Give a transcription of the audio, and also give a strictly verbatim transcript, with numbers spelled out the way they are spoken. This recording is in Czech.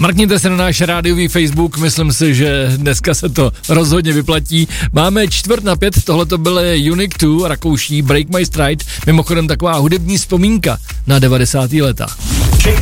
Mrkněte se na náš rádiový Facebook, myslím si, že dneska se to rozhodně vyplatí. Máme čtvrt na pět, tohle to byly Unique dva, rakouší Break My Stride, mimochodem taková hudební vzpomínka na devadesátá léta.